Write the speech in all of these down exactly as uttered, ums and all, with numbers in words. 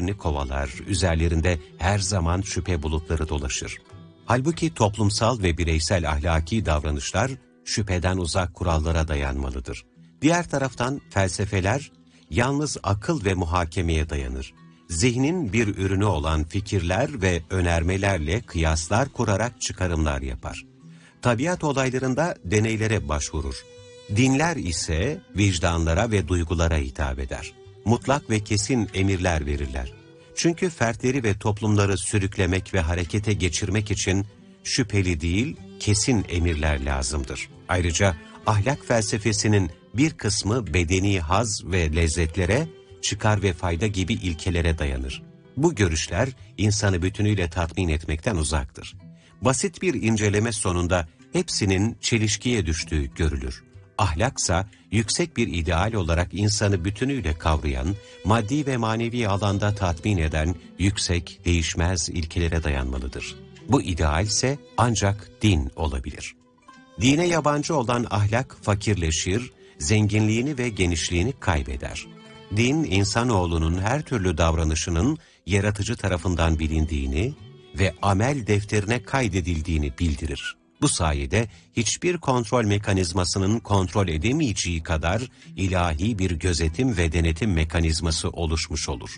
kendilerini kovalar, üzerlerinde her zaman şüphe bulutları dolaşır. Halbuki toplumsal ve bireysel ahlaki davranışlar şüpheden uzak kurallara dayanmalıdır. Diğer taraftan felsefeler yalnız akıl ve muhakemeye dayanır. Zihnin bir ürünü olan fikirler ve önermelerle kıyaslar kurarak çıkarımlar yapar. Tabiat olaylarında deneylere başvurur. Dinler ise vicdanlara ve duygulara hitap eder. Mutlak ve kesin emirler verirler. Çünkü fertleri ve toplumları sürüklemek ve harekete geçirmek için şüpheli değil, kesin emirler lazımdır. Ayrıca ahlak felsefesinin bir kısmı bedeni haz ve lezzetlere, çıkar ve fayda gibi ilkelere dayanır. Bu görüşler insanı bütünüyle tatmin etmekten uzaktır. Basit bir inceleme sonunda hepsinin çelişkiye düştüğü görülür. Ahlaksa yüksek bir ideal olarak insanı bütünüyle kavrayan, maddi ve manevi alanda tatmin eden yüksek, değişmez ilkelere dayanmalıdır. Bu ideal ise ancak din olabilir. Dine yabancı olan ahlak fakirleşir, zenginliğini ve genişliğini kaybeder. Din, insanoğlunun her türlü davranışının yaratıcı tarafından bilindiğini ve amel defterine kaydedildiğini bildirir. Bu sayede hiçbir kontrol mekanizmasının kontrol edemeyeceği kadar ilahi bir gözetim ve denetim mekanizması oluşmuş olur.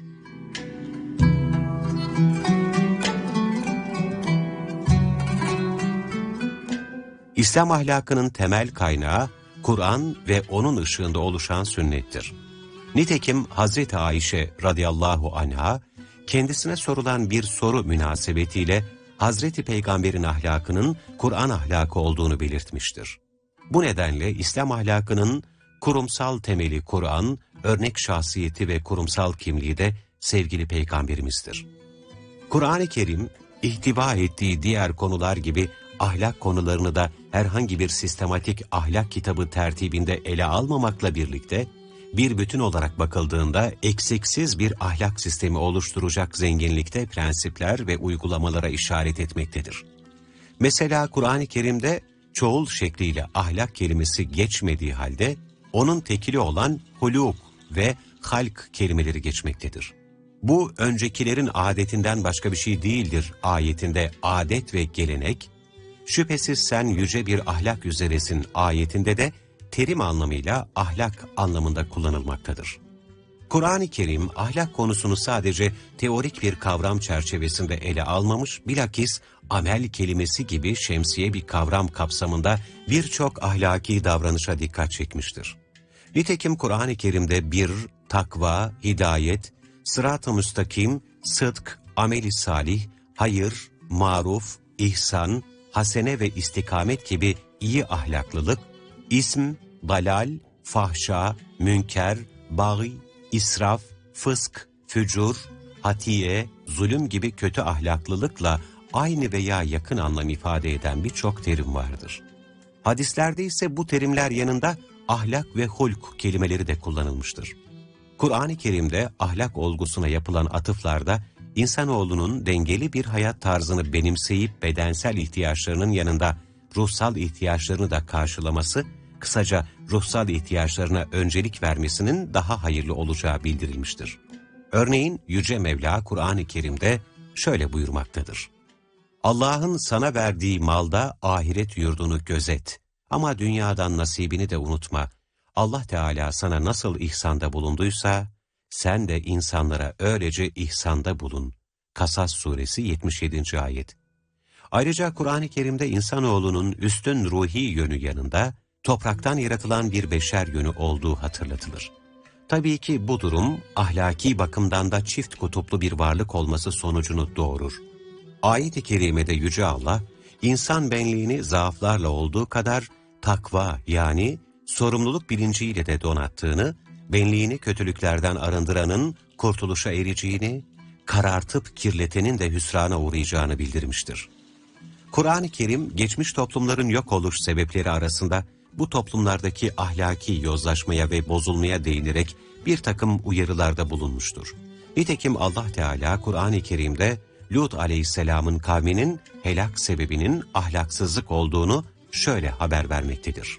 İslam ahlakının temel kaynağı Kur'an ve onun ışığında oluşan sünnettir. Nitekim Hazreti Ayşe radıyallahu anha kendisine sorulan bir soru münasebetiyle Hazreti Peygamber'in ahlakının Kur'an ahlakı olduğunu belirtmiştir. Bu nedenle İslam ahlakının kurumsal temeli Kur'an, örnek şahsiyeti ve kurumsal kimliği de sevgili Peygamberimizdir. Kur'an-ı Kerim, ihtiva ettiği diğer konular gibi ahlak konularını da herhangi bir sistematik ahlak kitabı tertibinde ele almamakla birlikte, bir bütün olarak bakıldığında eksiksiz bir ahlak sistemi oluşturacak zenginlikte prensipler ve uygulamalara işaret etmektedir. Mesela Kur'an-ı Kerim'de çoğul şekliyle ahlak kelimesi geçmediği halde, onun tekili olan huluk ve halk kelimeleri geçmektedir. Bu öncekilerin adetinden başka bir şey değildir ayetinde adet ve gelenek, şüphesiz sen yüce bir ahlak üzeresin ayetinde de terim anlamıyla ahlak anlamında kullanılmaktadır. Kur'an-ı Kerim ahlak konusunu sadece teorik bir kavram çerçevesinde ele almamış, bilakis amel kelimesi gibi şemsiye bir kavram kapsamında birçok ahlaki davranışa dikkat çekmiştir. Nitekim Kur'an-ı Kerim'de bir, takva, hidayet, sırat-ı müstakim, sıdk, amel-i salih, hayır, maruf, ihsan, hasene ve istikamet gibi iyi ahlaklılık, İsm, dalal, fahşa, münker, bâgî, israf, fısk, fücur, hatiye, zulüm gibi kötü ahlaklılıkla aynı veya yakın anlam ifade eden birçok terim vardır. Hadislerde ise bu terimler yanında ahlak ve hulk kelimeleri de kullanılmıştır. Kur'an-ı Kerim'de ahlak olgusuna yapılan atıflarda insanoğlunun dengeli bir hayat tarzını benimseyip bedensel ihtiyaçlarının yanında ruhsal ihtiyaçlarını da karşılaması, kısaca ruhsal ihtiyaçlarına öncelik vermesinin daha hayırlı olacağı bildirilmiştir. Örneğin Yüce Mevla Kur'an-ı Kerim'de şöyle buyurmaktadır. Allah'ın sana verdiği malda ahiret yurdunu gözet ama dünyadan nasibini de unutma. Allah Teala sana nasıl ihsanda bulunduysa, sen de insanlara öylece ihsanda bulun. Kasas suresi yetmiş yedinci ayet. Ayrıca Kur'an-ı Kerim'de insanoğlunun üstün ruhi yönü yanında topraktan yaratılan bir beşer yönü olduğu hatırlatılır. Tabii ki bu durum ahlaki bakımdan da çift kutuplu bir varlık olması sonucunu doğurur. Ayet-i Kerime'de Yüce Allah, insan benliğini zaaflarla olduğu kadar takva yani sorumluluk bilinciyle de donattığını, benliğini kötülüklerden arındıranın kurtuluşa ereceğini, karartıp kirletenin de hüsrana uğrayacağını bildirmiştir. Kur'an-ı Kerim, geçmiş toplumların yok oluş sebepleri arasında bu toplumlardaki ahlaki yozlaşmaya ve bozulmaya değinerek bir takım uyarılarda bulunmuştur. Nitekim Allah Teala Kur'an-ı Kerim'de Lut aleyhisselamın kavminin helak sebebinin ahlaksızlık olduğunu şöyle haber vermektedir.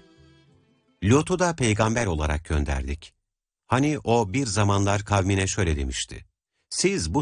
Lut'u da peygamber olarak gönderdik. Hani o bir zamanlar kavmine şöyle demişti. Siz bu